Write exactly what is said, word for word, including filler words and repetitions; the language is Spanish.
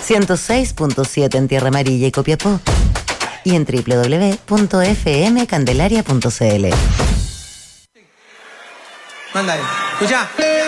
ciento seis punto siete en Tierra Amarilla y Copiapó. Y en doble u doble u doble u punto f m candelaria punto c l. Mándale. Escuchá.